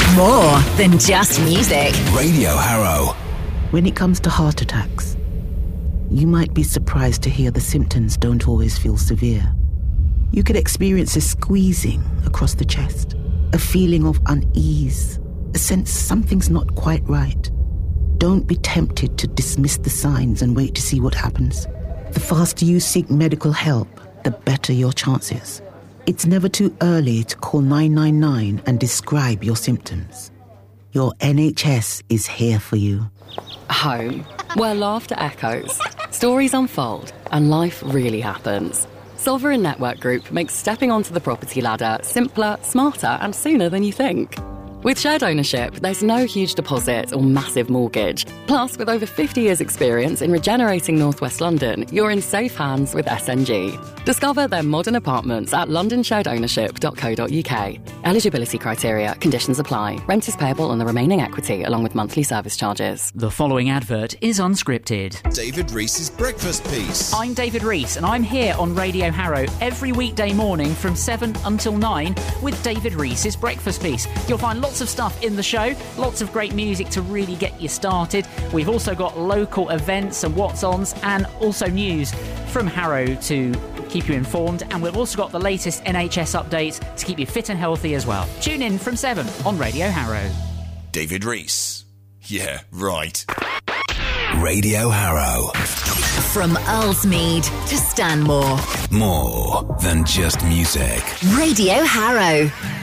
More than just music. Radio Harrow. When it comes to heart attacks, you might be surprised to hear the symptoms don't always feel severe. You could experience a squeezing across the chest, a feeling of unease, a sense something's not quite right. Don't be tempted to dismiss the signs and wait to see what happens. The faster you seek medical help, the better your chances. It's never too early to call 999 and describe your symptoms. Your NHS is here for you. Home, where laughter echoes, stories unfold, and life really happens. Sovereign Network Group makes stepping onto the property ladder simpler, smarter, and sooner than you think. With shared ownership, there's no huge deposit or massive mortgage. Plus, with over 50 years' experience in regenerating North West London, you're in safe hands with SNG. Discover their modern apartments at londonsharedownership.co.uk. Eligibility criteria, conditions apply. Rent is payable on the remaining equity along with monthly service charges. The following advert is unscripted. David Reese's Breakfast Piece. I'm David Rees, and I'm here on Radio Harrow every weekday morning from 7 until 9 with David Reese's Breakfast Piece. You'll find lots of stuff in the show, lots of great music to really get you started. We've also got local events and what's-ons, and also news from Harrow to keep you informed, and we've also got the latest NHS updates to keep you fit and healthy as well. Tune in from 7 on Radio Harrow. David Rees. Yeah, right. Radio Harrow. From Earlsmead to Stanmore. More than just music. Radio Harrow.